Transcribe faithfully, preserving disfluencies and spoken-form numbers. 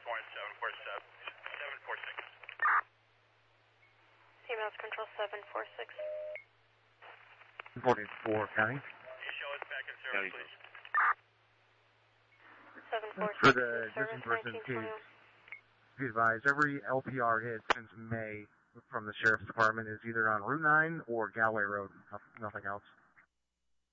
Warren seven four seven, seven four six. Females control seven four six. forty-four County. Can you show us back in service, please? seven four six. For the missing person case, be advised, every L P R hit since May from the Sheriff's Department is either on Route nine or Galway Road, nothing else.